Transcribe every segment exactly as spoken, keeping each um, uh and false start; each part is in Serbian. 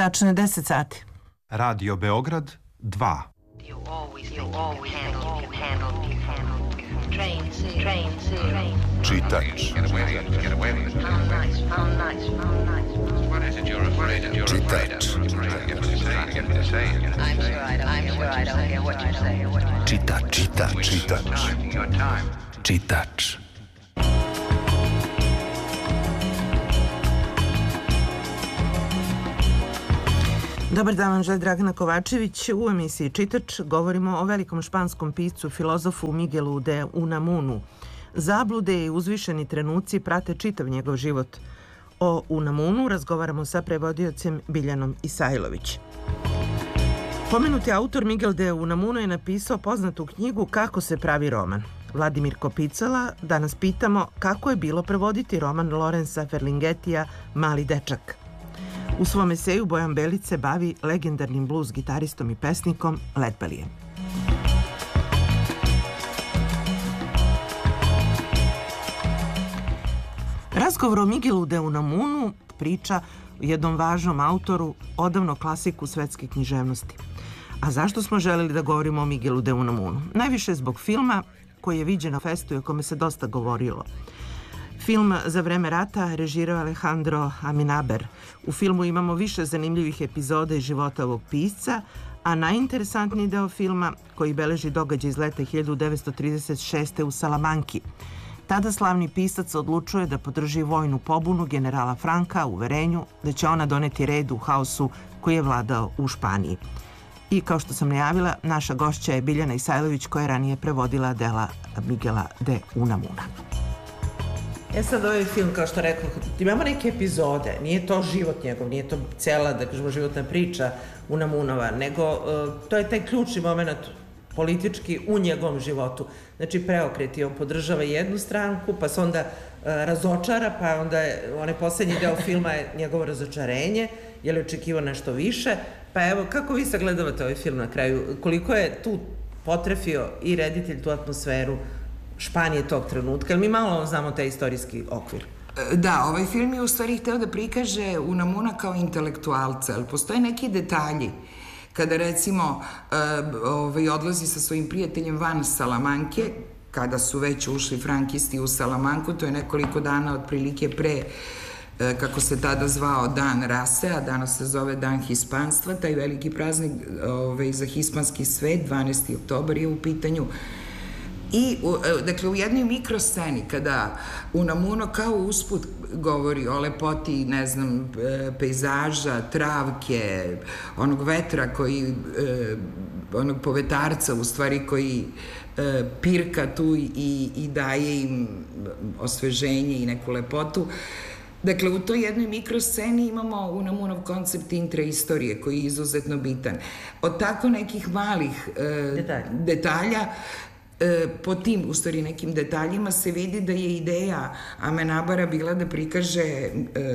Tačno je deset sati. Radio Beograd dva. Čitač. Čitač. Čitač. Čitač. Čitač. Čitač. Dobar dan, vam želi Dragana Kovačević. U emisiji Čitač govorimo o velikom španskom piscu, filozofu Miguelu de Unamunu. Zablude i uzvišeni trenuci prate čitav njegov život. O Unamunu razgovaramo sa prevodiocem Biljanom Isajlović. Pomenuti autor Miguel de Unamuno je napisao poznatu knjigu Kako se pravi roman. Vladimir Kopicala, danas pitamo kako je bilo prevoditi roman Lorenza Ferlingetija Mali dečak. U svom eseju Bojan Belić se bavi legendarnim blues gitaristom i pesnikom Led Bellyem. Razgovor o Miguelu de Unamunu priča o jednom važnom autoru, odavno klasiku svetske književnosti. A zašto smo želeli da govorimo o Miguelu de Unamunu? Najviše zbog filma koji je viđen na festu i o kome se dosta govorilo. Film Za vreme rata režirao Alejandro Amenaber. U filmu imamo više zanimljivih epizoda iz života ovog pisca, a najinteresantniji deo filma koji beleži događaj iz leta hiljadu devetsto trideset šeste u Salamanki. Tada slavni pisac odlučuje da podrži vojnu pobunu generala Franka u uverenju da će ona doneti red u haosu koji je vladao u Španiji. I kao što sam najavila, naša gošća je Biljana Isajlović koja je ranije prevodila dela Miguela de Unamuna. E sad ovaj film, kao što rekao, imamo neke epizode, nije to život njegov, nije to cijela, da kažemo, životna priča Unamunova, nego uh, to je taj ključni moment politički u njegovom životu. Znači, preokreti, on podržava jednu stranku, pa se onda uh, razočara, pa onda je, onaj poslednji deo filma je njegovo razočarenje, jer je očekivao nešto više. Pa evo, kako vi sagledavate ovaj film na kraju? Koliko je tu potrefio i reditelj tu atmosferu Španije tog trenutka, jer mi malo znamo taj istorijski okvir. Da, ovaj film je u stvari hteo da prikaže Unamuna kao intelektualca, ali postoje neki detalji. Kada recimo ovaj, odlazi sa svojim prijateljem van Salamanke, kada su već ušli frankisti u Salamanku, to je nekoliko dana otprilike pre, kako se tada zvao Dan rase, a danas se zove Dan hispanstva, taj veliki praznik ovaj, za hispanski svet, dvanaesti oktobar je u pitanju. I, dakle, u jednoj mikrosceni, kada Unamuno kao usput govori o lepoti, ne znam, pejzaža, travke, onog vetra koji, onog povetarca, u stvari, koji pirka tu i, i daje im osveženje i neku lepotu. Dakle, u toj jednoj mikrosceni imamo Unamunov koncept intraistorije koji je izuzetno bitan. Od tako nekih malih detalja, detalja po tim, u stvari, nekim detaljima se vidi da je ideja Amenabara bila da prikaže e,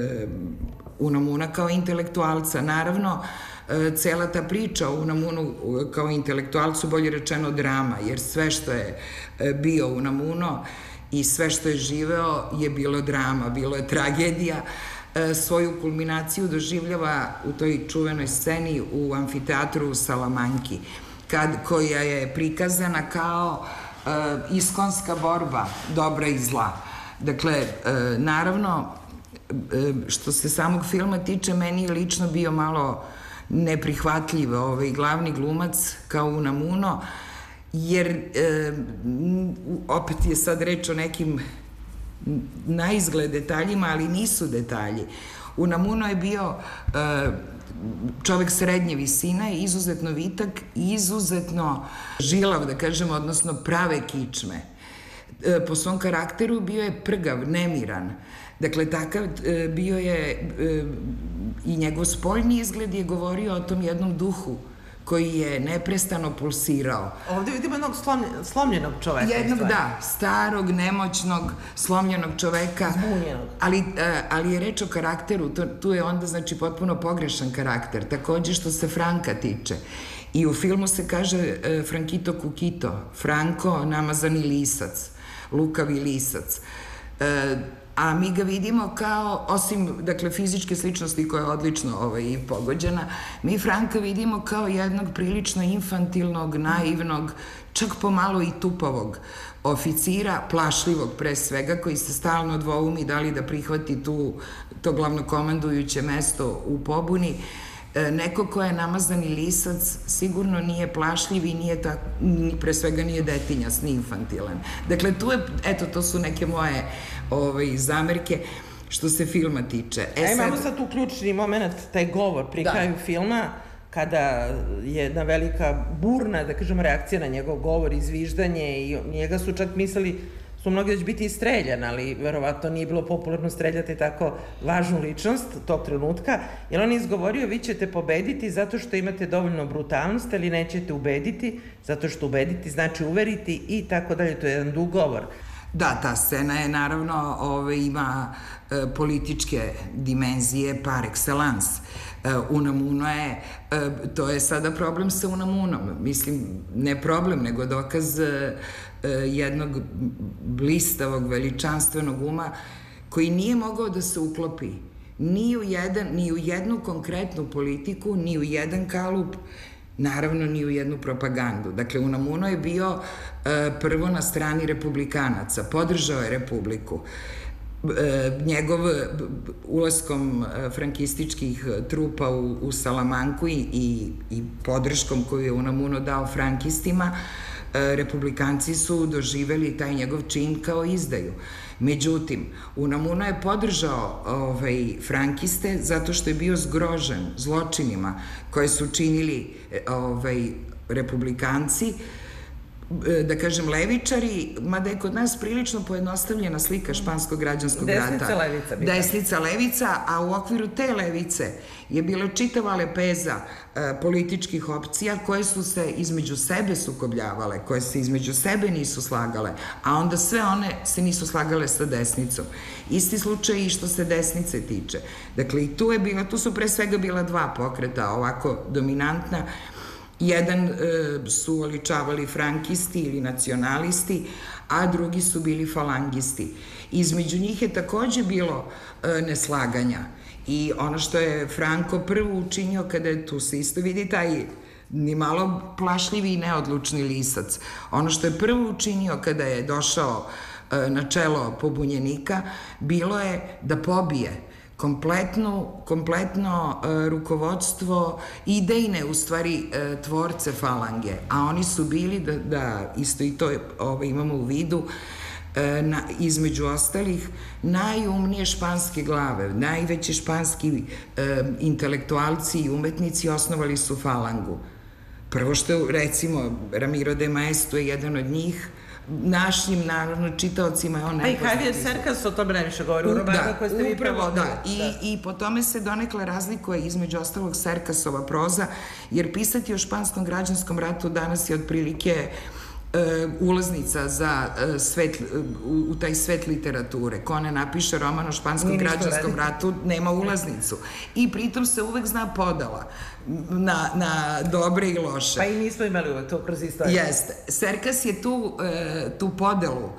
Unamuna kao intelektualca. Naravno, e, cela ta priča o Unamunu kao intelektualcu, bolje rečeno drama, jer sve što je e, bio Unamuno i sve što je živeo je bilo drama, bilo je tragedija. E, svoju kulminaciju doživljava u toj čuvenoj sceni u amfiteatru u Salamanki, Kad, koja je prikazana kao e, iskonska borba dobra i zla. Dakle, e, naravno, e, što se samog filma tiče, meni je lično bio malo neprihvatljiv ovaj glavni glumac kao Unamuno, jer e, opet je sad reč o nekim naizgled detaljima, ali nisu detalji. Unamuno je bio e, čovek srednje visine, izuzetno vitak, izuzetno žilav, da kažemo, odnosno prave kičme. E, po svom karakteru bio je prgav, nemiran. Dakle, takav e, bio je e, i njegov spoljni izgled je govorio o tom jednom duhu koji je neprestano pulsirao. Ovde vidimo jednog slomljenog čoveka. Jednog, da, starog, nemoćnog, slomljenog čoveka. Zbunjenog. Ali, ali je reč o karakteru, to, tu je onda, znači, potpuno pogrešan karakter. Takođe što se Franka tiče. I u filmu se kaže Frankito Kukito, Franko namazani lisac, lukavi lisac. a mi ga vidimo kao, osim, dakle, fizičke sličnosti koja je odlično ovaj, i pogođena, mi Franka vidimo kao jednog prilično infantilnog, naivnog, čak pomalo i tupavog oficira, plašljivog pre svega, koji se stalno dvoumi da li da prihvati tu, to glavnokomandujuće mesto u pobuni. Neko ko je namazani lisac sigurno nije plašljiv i nije tak, pre svega nije detinjas, ni infantilan. Dakle, tu je, eto, to su neke moje ovaj, zamerke što se filma tiče. E, a imamo sad tu ključni moment, taj govor pri kraju filma, kada je jedna velika burna, da kažem, reakcija na njegov govor, izviždanje i njega su čak mislili su mnogi da će biti streljan, ali verovatno nije bilo popularno streljati tako važnu ličnost tog trenutka, jer on je izgovorio vi ćete pobediti zato što imate dovoljno brutalnost, ali nećete ubediti, zato što ubediti znači uveriti i tako dalje, to je jedan dug govor. Da, ta scena je naravno, ove, ima e, političke dimenzije par excellence. E, Unamuno je, e, to je sada problem sa Unamunom, mislim, ne problem, nego dokaz e, jednog blistavog, veličanstvenog uma koji nije mogao da se uklopi ni u, jedan, ni u jednu konkretnu politiku, ni u jedan kalup, naravno ni u jednu propagandu. Dakle, Unamuno je bio e, prvo na strani republikanaca, podržao je Republiku. E, njegov ulaskom frankističkih trupa u, u Salamanku i, i, i podrškom koju je Unamuno dao frankistima, e, republikanci su doživeli taj njegov čin kao izdaju. Međutim, Unamuno je podržao ovaj, frankiste zato što je bio zgrožen zločinima koje su činili ovaj, republikanci, da kažem levičari, mada je kod nas prilično pojednostavljena slika španskog građanskog rata. Desnica levica. Desnica levica, a u okviru te levice je bila čitava lepeza e, političkih opcija koje su se između sebe sukobljavale, koje se između sebe nisu slagale, a onda sve one se nisu slagale sa desnicom. Isti slučaj i što se desnice tiče. Dakle, i tu je bila, tu su pre svega bila dva pokreta ovako dominantna. Jedan e, su oličavali frankisti ili nacionalisti, a drugi su bili falangisti. Između njih je takođe bilo e, neslaganja. I ono što je Franco prvo učinio kada je tu se isto vidi taj ni malo plašljivi i neodlučni lisac. Ono što je prvo učinio kada je došao e, na čelo pobunjenika bilo je da pobije kompletno, kompletno e, rukovodstvo idejne, u stvari, e, tvorce falange, a oni su bili, da, da isto i to ovo, imamo u vidu, e, na, između ostalih, najumnije španske glave, najveći španski e, intelektualci i umetnici osnovali su falangu. Prvo što, recimo, Ramiro de Maeztu je jedan od njih, našim, naravno, čitaocima je on nepoznat. A i Javier Cercas o tome najviše govori, u romanu koje ste vi prevodili. Da, i, i po tome se donekle razlikuje između ostalog Cercasova proza, jer pisati o španskom građanskom ratu danas je otprilike e, ulaznica za e, svet, u, u taj svet literature. Ko ne napiše roman o španskom građanskom ratu, nema ulaznicu. I pritom se uvek zna podala na, na dobre i loše. Pa i nismo imali uvek to kroz istoriju. Jeste. Cercas je tu, e, tu podelu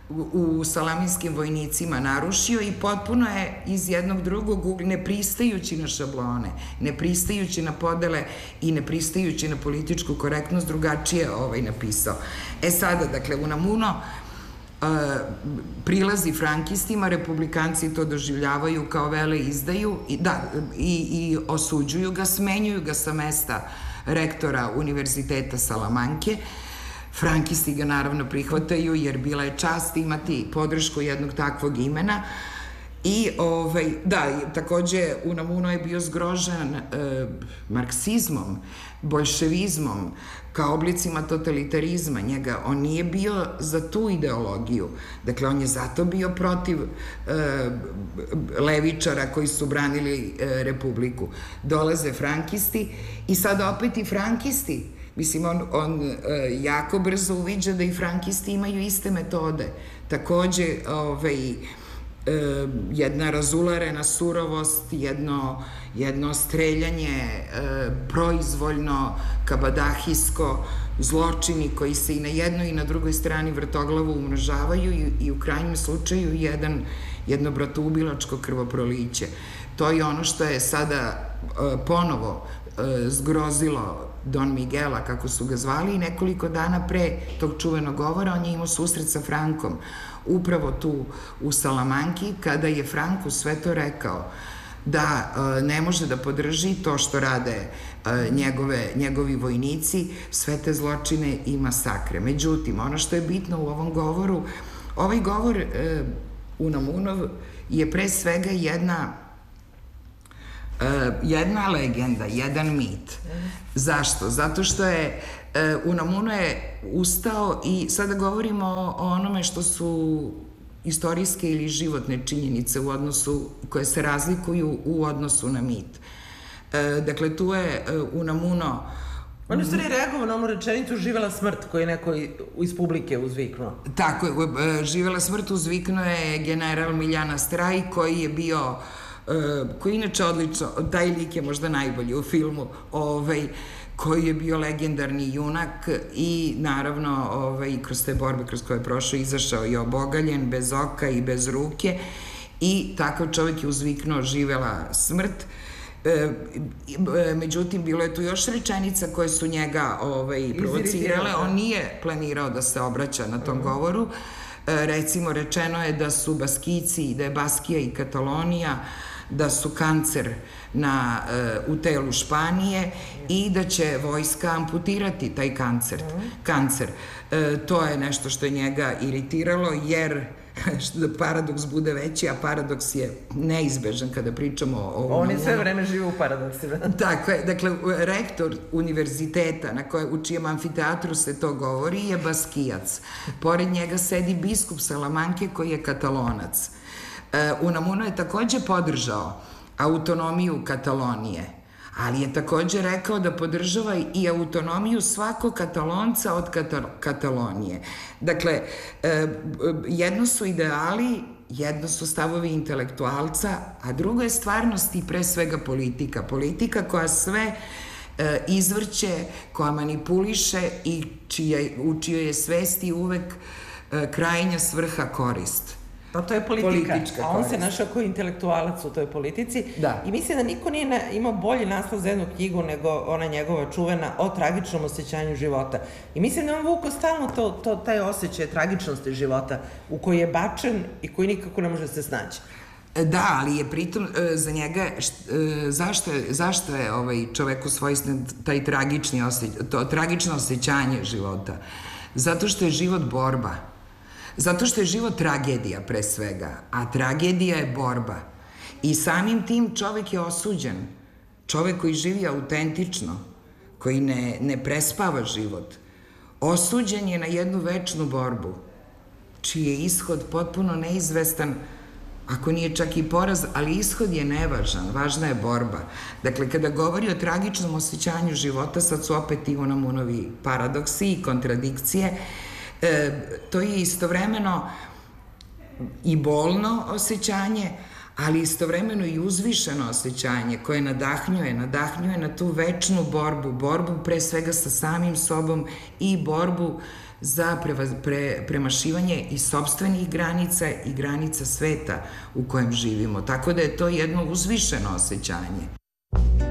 u salaminskim vojnicima narušio i potpuno je iz jednog drugog ugla, ne pristajući na šablone, ne pristajući na podele i ne pristajući na političku korektnost, drugačije ovaj napisao. E sada, dakle, Unamuno uh, prilazi frankistima, republikanci to doživljavaju kao vele izdaju i, da, i, i osuđuju ga, smenjuju ga sa mesta rektora Univerziteta Salamanke. Frankisti ga naravno prihvataju jer bila je čast imati podršku jednog takvog imena i ovaj, da, takođe Unamuno je bio zgrožen e, marksizmom, bolševizmom, kao oblicima totalitarizma njega. On nije bio za tu ideologiju. Dakle, on je zato bio protiv e, levičara koji su branili e, Republiku. Dolaze frankisti i sada opet i frankisti. Mislim, on, on e, jako brzo uviđa da i frankisti imaju iste metode. Takođe, ovaj, e, jedna razularena surovost, jedno, jedno streljanje, e, proizvoljno, kabadahijsko, zločini koji se i na jednoj i na drugoj strani vrtoglavu umnožavaju i, i u krajnjem slučaju jedan, jedno bratoubilačko krvoproliće. To je ono što je sada ponovo zgrozilo Don Miguela, kako su ga zvali, i nekoliko dana pre tog čuvenog govora on je imao susret sa Frankom, upravo tu u Salamanki, kada je Franku sve to rekao, da ne može da podrži to što rade njegove, njegovi vojnici, sve te zločine i masakre. Međutim, ono što je bitno u ovom govoru, ovaj govor Unamunov je pre svega jedna jedna legenda, jedan mit. Zašto? Zato što je Unamuno je ustao i sada govorimo o onome što su istorijske ili životne činjenice u odnosu, koje se razlikuju u odnosu na mit. Dakle, tu je Unamuno... On je stvari reagovao na onu rečenicu živela smrt koju je neko iz publike uzviknuo. Tako je, živela smrt uzviknuo je general Miljana Straj, koji je bio, koji inače odlično, taj lik je možda najbolji u filmu, ovaj, koji je bio legendarni junak i naravno ovaj, kroz te borbe kroz koje je prošao izašao i obogaljen, bez oka i bez ruke, i takav čovjek je uzviknuo živela smrt. Međutim, bilo je tu još rečenica koje su njega ovaj, provocirale. On nije planirao da se obraća na tom govoru. Recimo, rečeno je da su Baskici, da je Baskija i Katalonija, da su kancer na, u telu Španije i da će vojska amputirati taj kancer. kancer. To je nešto što je njega iritiralo, jer paradoks bude veći, a paradoks je neizbežan kada pričamo o... On je sve vreme živo u paradoksima. Tako je. Dakle, rektor univerziteta na koje, u čijem amfiteatru se to govori je Baskijac. Pored njega sedi biskup Salamanke koji je Katalonac. Unamuno je takođe podržao autonomiju Katalonije, ali je takođe rekao da podržava i autonomiju svakog Katalonca od Katalonije. Dakle, jedno su ideali, jedno su stavovi intelektualca, a drugo je stvarnost i pre svega politika. Politika koja sve izvrće, koja manipuliše i u čijoj je svesti uvek krajnja svrha korist. Pa to je politika, a on se našao kao intelektualac u toj politici. Da. I mislim da niko nije imao bolji naslov za jednu knjigu nego ona njegova čuvena o tragičnom osjećanju života. I mislim da on vukao stalno to, to, taj osjećaj tragičnosti života u koji je bačen i koji nikako ne može se snaći. Da, ali je pritom za njega, zašto je, zašto je ovaj čoveku svojstven taj tragični osjećaj, to tragično osjećanje života? Zato što je život borba. Zato što je život tragedija pre svega, a tragedija je borba. I samim tim čovek je osuđen. Čovek koji živi autentično, koji ne, ne prespava život, osuđen je na jednu večnu borbu, čiji je ishod potpuno neizvestan, ako nije čak i poraz, ali ishod je nevažan, važna je borba. Dakle, kada govori o tragičnom osjećanju života, sad su opet i Unamunovi paradoksi i kontradikcije, E, to je istovremeno i bolno osjećanje, ali istovremeno i uzvišeno osjećanje koje nadahnjuje, nadahnjuje na tu večnu borbu, borbu pre svega sa samim sobom i borbu za pre, pre, premašivanje i sopstvenih granica i granica sveta u kojem živimo. Tako da je to jedno uzvišeno osjećanje.